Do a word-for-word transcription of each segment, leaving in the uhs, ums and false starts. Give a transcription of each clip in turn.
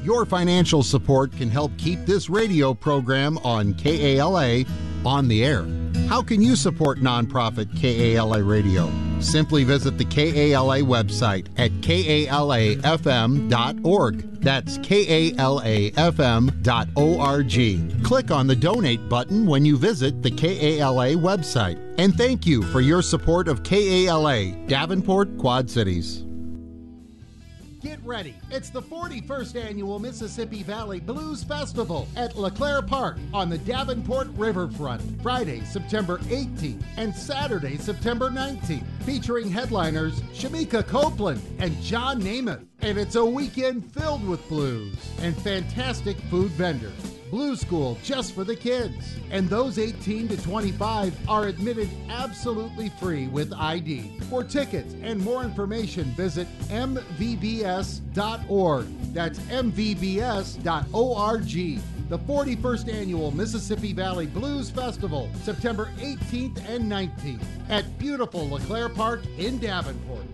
Your financial support can help keep this radio program on K A L A on the air. How can you support nonprofit K A L A Radio? Simply visit the K A L A website at K A L A F M dot org. That's K A L A F M dot org. Click on the donate button when you visit the K A L A website. And thank you for your support of K A L A, Davenport, Quad Cities. Get ready. It's the forty-first Annual Mississippi Valley Blues Festival at LeClaire Park on the Davenport Riverfront, Friday, September eighteenth and Saturday, September nineteenth, featuring headliners Shamika Copeland and John Namath. And it's a weekend filled with blues and fantastic food vendors. Blues School just for the kids. And those eighteen to twenty-five are admitted absolutely free with I D. For tickets and more information, visit M V B S dot org. That's M V B S dot org. The forty-first Annual Mississippi Valley Blues Festival, September eighteenth and nineteenth at beautiful LeClaire Park in Davenport.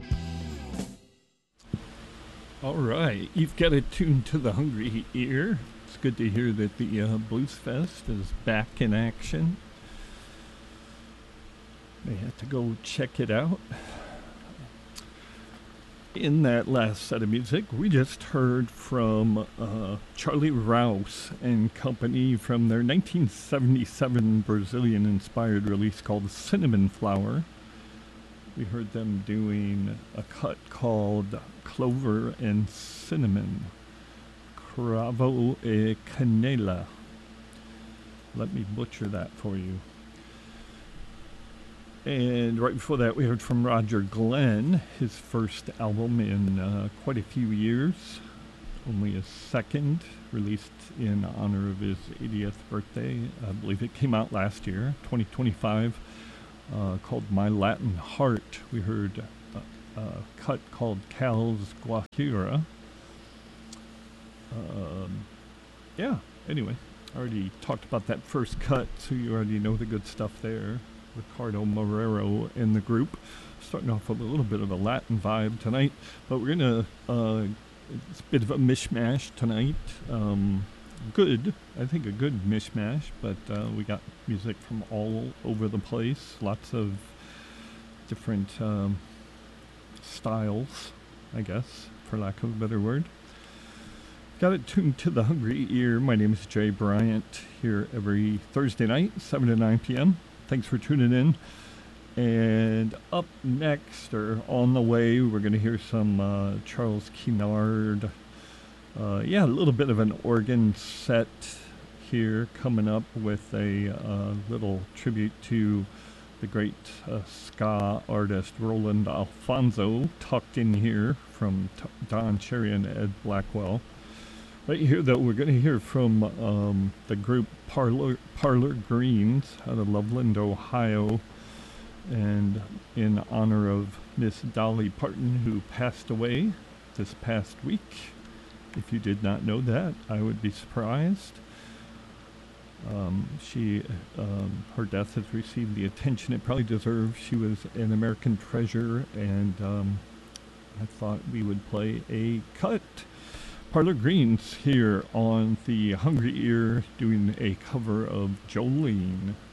All right, you've got it tuned to the hungry ear. It's good to hear that the uh, Blues Fest is back in action. May have to go check it out. In that last set of music, we just heard from uh, Charlie Rouse and company from their nineteen seventy-seven Brazilian-inspired release called Cinnamon Flower. We heard them doing a cut called Clover and Cinnamon, Cravo e Canela. Let me butcher that for you. And right before that, we heard from Roger Glenn, his first album in uh, quite a few years, only his second, released in honor of his eightieth birthday. I believe it came out last year, twenty twenty-five, uh, called My Latin Heart. We heard a, a cut called Cal's Guajira. Um, yeah, anyway, I already talked about that first cut, so you already know the good stuff there. Ricardo Marrero in the group, starting off with a little bit of a Latin vibe tonight, but we're gonna uh, it's a bit of a mishmash tonight. Um, good, I think a good mishmash, but uh, we got music from all over the place, lots of different um, styles, I guess, for lack of a better word. Got it tuned to the hungry ear. My name is Jay Bryant, here every Thursday night, seven to nine p.m. Thanks for tuning in. And up next, or on the way, we're going to hear some uh, Charles Kinard. Uh, yeah, a little bit of an organ set here coming up with a uh, little tribute to the great uh, ska artist Roland Alfonso, tucked in here from T- Don Cherry and Ed Blackwell. Right here, though, we're going to hear from um, the group Parlor, Parlor Greens out of Loveland, Ohio, and in honor of Miss Dolly Parton, who passed away this past week. If you did not know that, I would be surprised. Um, she, um, her death has received the attention it probably deserves. She was an American treasure, and um, I thought we would play a cut. Parlor Greens here on the Hungry Ear doing a cover of Jolene.